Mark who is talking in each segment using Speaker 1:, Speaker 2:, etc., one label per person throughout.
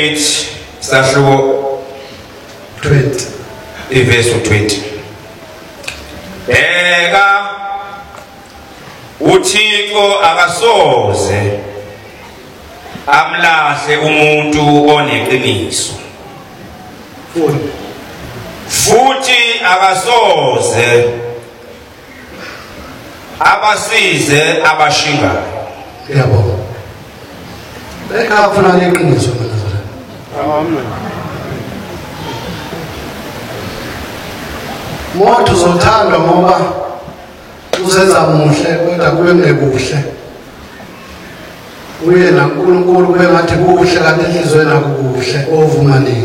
Speaker 1: 8 sahluko
Speaker 2: 20
Speaker 1: iverse 20. Bheka uThixo akasoze amlahle umuntu oneqiniso. Futhi akasoze abasize abashingayo.
Speaker 2: Yabo. Beka ufuna leqiniso manje.
Speaker 3: Amen.
Speaker 2: Moto uzothandwa ngoba uzenza muhle kodwa kube ngekuhle. Uye naNkulunkulu kube ngathi kuhle kanti inhliziyo yakho kuhle ovuma nini.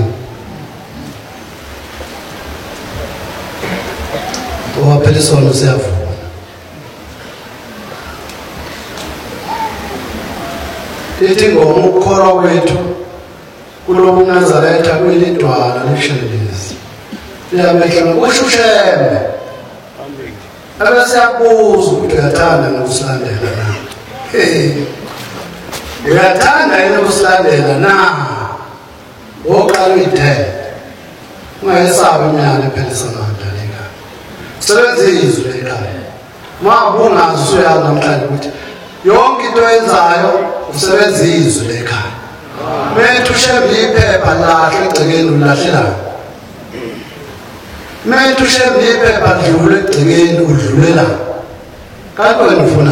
Speaker 2: Owaphela isono siyavuma. Ithi ngoma ukukholwa kwethu kulobu Nazaretha kwelidwala leshelezi. Liyamehla ushusheme. Abasiyabuza ukuthi uyathanda nokusilandela na. Uyathanda yini ukusilandela na? Oqala uyithe. Ungayesabi imiyane phela sangadaleka. Sebenza izwi lekhaya. Mabungazi usuyazi namhlanje ukuthi yonke into oyenzayo usebenza izwi lekhaya. Methu shembe iphepha lahle egcekeni ulahlela. Methu shembe iphepha dlule egcekeni udlulela. Kanti wena ufuna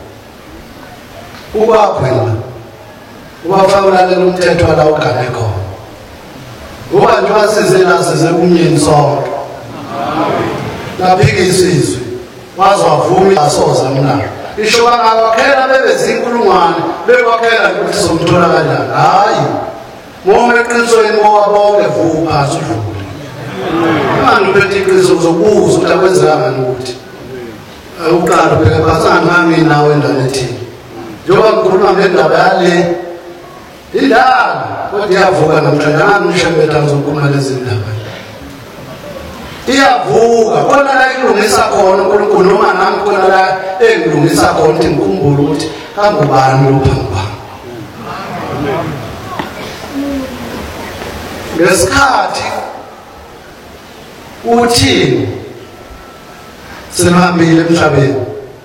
Speaker 2: ubakhwela. Ubafawulalela umthetho la ugane khona. Uba nje wasizela size kumnyeni sonke. Laphikisa izwi. Wazwavuma asoza mna. Isho bangabakhela bebezinkulungwane bekwakhela ukuthi somthola kanjani. Hayi. Moma eqinisweni mowabonke vupha udlule. Manje uphethe iqiniso uzobuza ukuthi akwenzeka ngani ukuthi. Uqala ubheke phasana nami nawe endane ethini. Njengoba ngikhuluma ngendaba yale indaba kodwa iyavuka namhlanje angishemetha ngizokhuluma lezi ndaba. Iyavuka khona la ilungisa khona uNkulunkulu noma nami khona la engilungisa khona ukuthi ngikhumbule ukuthi kangubani lo phambi kwami. Ngesikhathi uthini sihambile emhlabeni.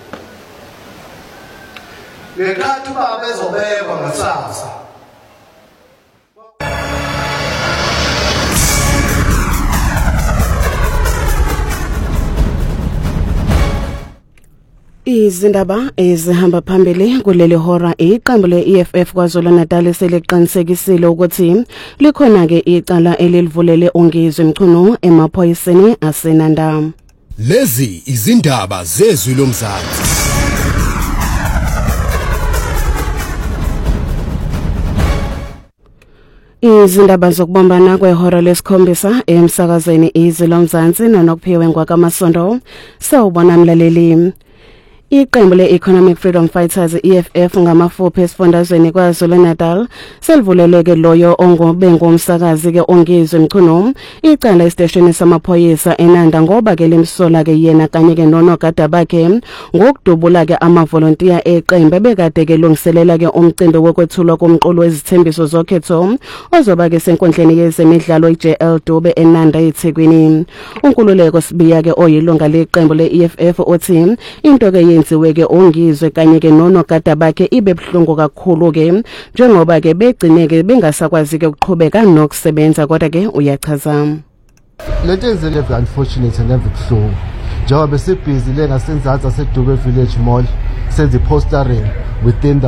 Speaker 2: Ngekhathi baba ezobekwa ngasasa.
Speaker 4: Izindaba ezihamba phambili kuleli hora iqembu le-EFF KwaZulu-Natal seliqinisekisile ukuthi likhona ke icala elivulele ongizwe Mchunu emaphoyiseni aseNanda.
Speaker 5: Lezi izindaba zezwi lomzansi.
Speaker 4: Izindaba zokubombana kwehora lesikhombisa emsakazweni izwi lomzansi nonokuphiwe ngwakamasondo sawubona mlaleli. Iqembu le-Economic Freedom Fighters EFF ngamafuphi esifundazweni KwaZulu-Natal selivuleleke loyo ongobengumsakazi ke ongizwe Mchunu icala esiteshini samaphoyisa eNanda ngoba ke limsola ke yena kanye ke nonogada bakhe ngokudubula ke amavolontiya eqembu bekade ke lungiselela ke umcimbi wokwethulwa komqulu wezithembiso zokhetho ozoba ke senkundleni yezemidlalo iJL Dube eNanda eThekwini. UNkululeko Sibiya ke oyilunga leqembu le-EFF othi into ke yenziwe ke ongizwe kanye ke nonogada bakhe ibe buhlungu kakhulu ke njengoba ke begcine ke bengasakwazi ke ukuqhubeka nokusebenza kodwa ke uyachaza.
Speaker 6: Lento enzele unfortunate and ebuhlungu njengoba besibhizi le ngasenzatsi aseDube Village Mall senze postering within the